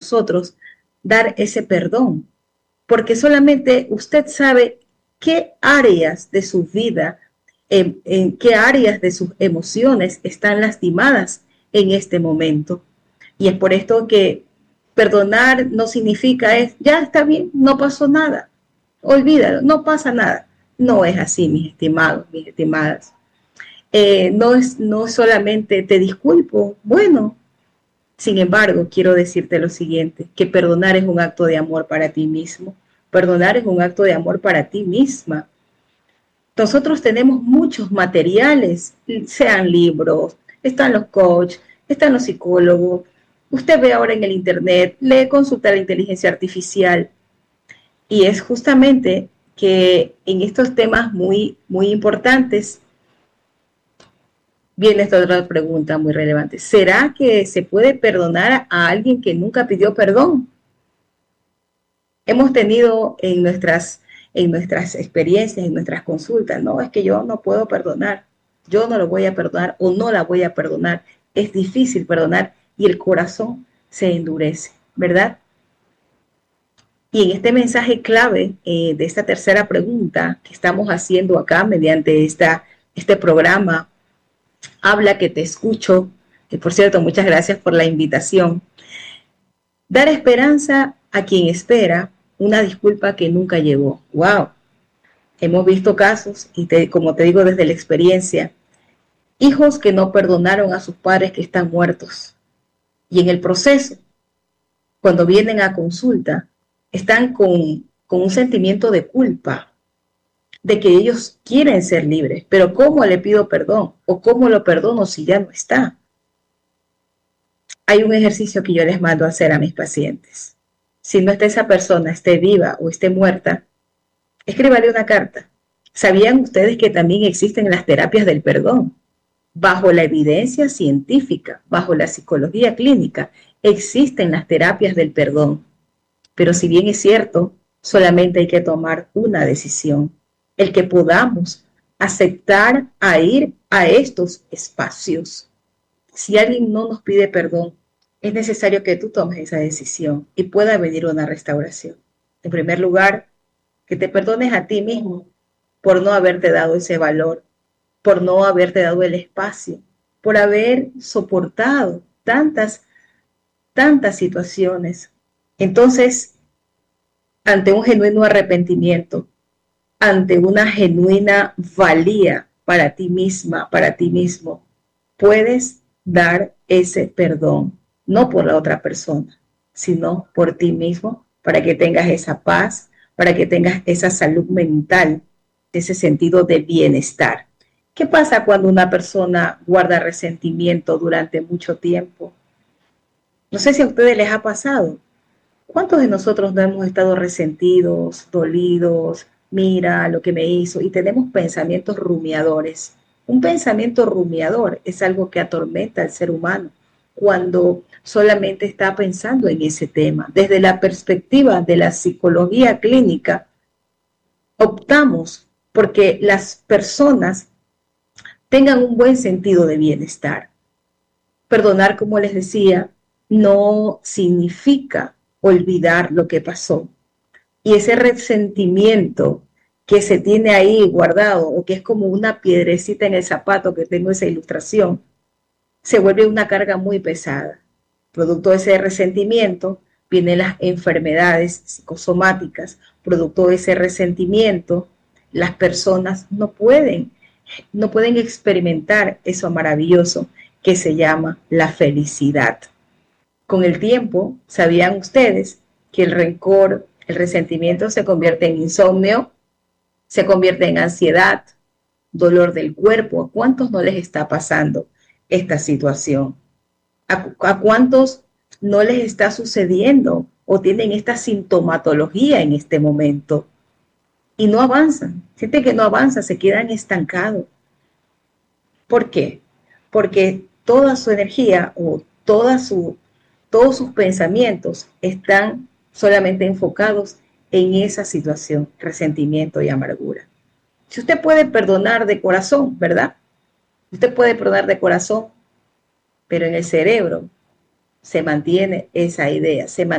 nosotros dar ese perdón, porque solamente usted sabe qué áreas de su vida, en qué áreas de sus emociones están lastimadas en este momento. Y es por esto que perdonar no significa ya está bien, no pasó nada, olvídalo, no pasa nada. No es así, mis estimados, mis estimadas. No solamente te disculpo, bueno, sin embargo, quiero decirte lo siguiente, que perdonar es un acto de amor para ti mismo, perdonar es un acto de amor para ti misma. Nosotros tenemos muchos materiales, sean libros, están los coaches, están los psicólogos, usted ve ahora en el internet, lee, consulta la inteligencia artificial, y es justamente que en estos temas muy, muy importantes viene esta otra pregunta muy relevante. ¿Será que se puede perdonar a alguien que nunca pidió perdón? Hemos tenido en nuestras experiencias, en nuestras consultas, no, es que yo no puedo perdonar, yo no lo voy a perdonar o no la voy a perdonar. Es difícil perdonar y el corazón se endurece, ¿verdad? Y en este mensaje clave de esta tercera pregunta que estamos haciendo acá mediante este programa, Habla que te escucho, que por cierto, muchas gracias por la invitación. Dar esperanza a quien espera una disculpa que nunca llegó. ¡Wow! Hemos visto casos, y como te digo desde la experiencia, hijos que no perdonaron a sus padres que están muertos. Y en el proceso, cuando vienen a consulta, están con un sentimiento de culpa, de que ellos quieren ser libres, pero ¿cómo le pido perdón? ¿O cómo lo perdono si ya no está? Hay un ejercicio que yo les mando a hacer a mis pacientes. Si no está esa persona, esté viva o esté muerta, escríbale una carta. ¿Sabían ustedes que también existen las terapias del perdón? Bajo la evidencia científica, bajo la psicología clínica, existen las terapias del perdón. Pero si bien es cierto, solamente hay que tomar una decisión, el que podamos aceptar a ir a estos espacios. Si alguien no nos pide perdón, es necesario que tú tomes esa decisión y pueda venir una restauración. En primer lugar, que te perdones a ti mismo por no haberte dado ese valor, por no haberte dado el espacio, por haber soportado tantas situaciones. Entonces, ante un genuino arrepentimiento, ante una genuina valía para ti misma, para ti mismo, puedes dar ese perdón, no por la otra persona, sino por ti mismo, para que tengas esa paz, para que tengas esa salud mental, ese sentido de bienestar. ¿Qué pasa cuando una persona guarda resentimiento durante mucho tiempo? No sé si a ustedes les ha pasado. ¿Cuántos de nosotros no hemos estado resentidos, dolidos? Mira lo que me hizo, y tenemos pensamientos rumiadores. Un pensamiento rumiador es algo que atormenta al ser humano cuando solamente está pensando en ese tema. Desde la perspectiva de la psicología clínica, optamos porque las personas tengan un buen sentido de bienestar. Perdonar, como les decía, no significa olvidar lo que pasó. Y ese resentimiento que se tiene ahí guardado, o que es como una piedrecita en el zapato, que tengo esa ilustración, se vuelve una carga muy pesada. Producto de ese resentimiento vienen las enfermedades psicosomáticas. Producto de ese resentimiento, las personas no pueden experimentar eso maravilloso que se llama la felicidad. Con el tiempo, ¿sabían ustedes que el rencor, el resentimiento se convierte en insomnio, se convierte en ansiedad, dolor del cuerpo? ¿A cuántos no les está pasando esta situación? ¿A cuántos no les está sucediendo o tienen esta sintomatología en este momento? Y no avanzan, sienten que no avanzan, se quedan estancados. ¿Por qué? Porque toda su energía o todos sus pensamientos están solamente enfocados en esa situación, resentimiento y amargura. Si usted puede perdonar de corazón, ¿verdad? Usted puede perdonar de corazón, pero en el cerebro se mantiene esa idea, se mantiene